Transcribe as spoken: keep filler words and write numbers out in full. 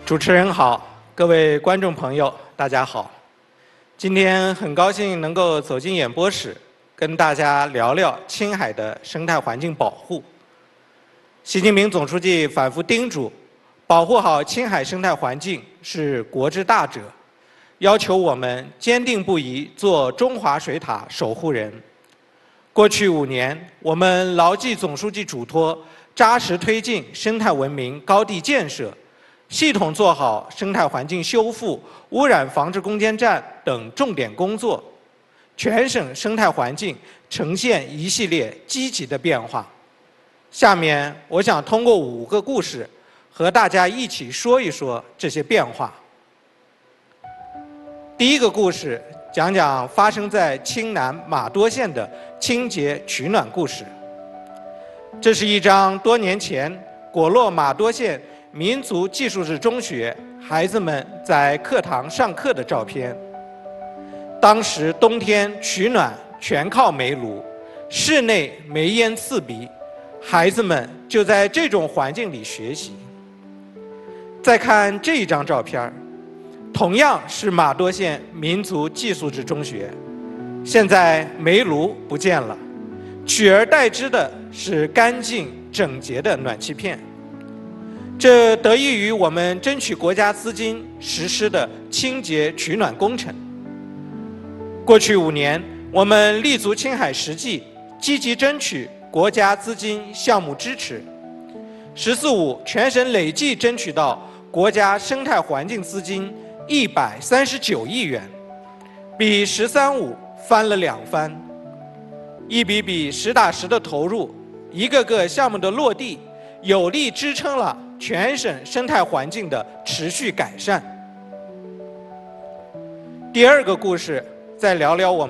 主持人好，各位观众朋友，大家好。今天很高兴能够走进演播室，跟大家聊聊青海的生态环境保护。习近平总书记反复叮嘱，保护好青海生态环境是国之大责，要求我们坚定不移做中华水塔守护人。过去五年，我们牢记总书记嘱托，扎实推进生态文明高地建设，系统做好生态环境修复、污染防治攻坚战等重点工作，全省生态环境呈现一系列积极的变化。下面，我想通过五个故事，和大家一起说一说这些变化。第一个故事讲讲发生在青南玛多县的清洁取暖故事。这是一张多年前果洛玛多县民族技术制中学孩子们在课堂上课的照片。当时冬天取暖全靠煤炉，室内煤烟刺鼻，孩子们就在这种环境里学习。再看这一张照片，同样是玛多县民族技术制中学，现在煤炉不见了，取而代之的是干净整洁的暖气片。这得益于我们争取国家资金实施的清洁取暖工程。过去五年，我们立足青海实际，积极争取国家资金项目支持。“十四五”全省累计争取到国家生态环境资金一百三十九亿元，比“十三五”翻了两番。一笔笔实打实的投入，一个个项目的落地，有力支撑了全省生态环境的持续改善。第二个故事，再聊聊我们